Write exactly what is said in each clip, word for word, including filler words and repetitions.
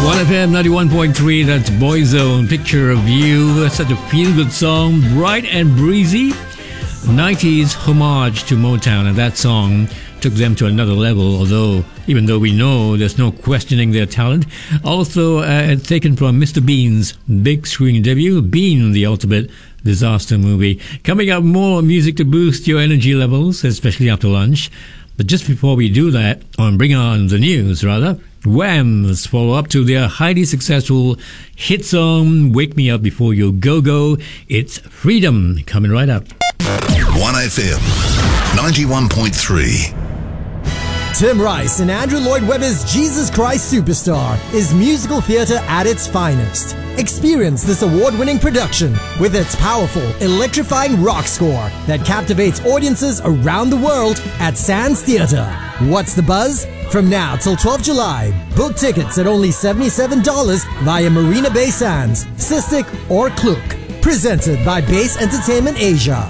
one F M ninety-one point three, that's Boyzone, Picture of You. Such a feel-good song, bright and breezy. nineties homage to Motown, and that song took them to another level, although, even though we know there's no questioning their talent. Also uh, taken from Mister Bean's big screen debut, Bean, the Ultimate Disaster Movie. Coming up, more music to boost your energy levels, especially after lunch. But just before we do that, or bring on the news, rather, Wham's follow-up to their highly successful hit song, Wake Me Up Before You Go-Go. It's Freedom, coming right up. one F M ninety-one point three. Tim Rice and Andrew Lloyd Webber's Jesus Christ Superstar is musical theatre at its finest. Experience this award-winning production with its powerful, electrifying rock score that captivates audiences around the world at Sands Theatre. What's the buzz? From now till twelfth of July, book tickets at only seventy-seven dollars via Marina Bay Sands, Sistik or Klook. Presented by Base Entertainment Asia.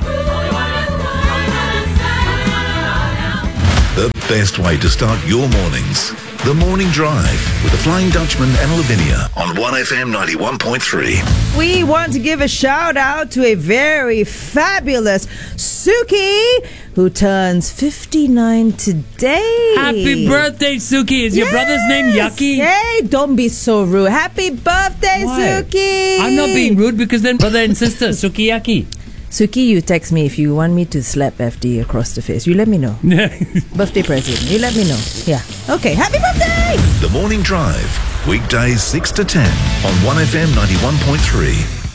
The best way to start your mornings. The Morning Drive with the Flying Dutchman and Lavinia on one F M ninety-one point three. We want to give a shout out to a very fabulous Suki who turns fifty-nine today. Happy birthday, Suki. Is your yes. brother's name Yucky? Hey, don't be so rude. Happy birthday, Why? Suki. I'm not being rude because then brother and sister, Suki Yucky. Suki, you text me if you want me to slap F D across the face. You let me know. Birthday present. You let me know. Yeah. Okay. Happy birthday! The Morning Drive, weekdays six to ten on one F M ninety-one point three.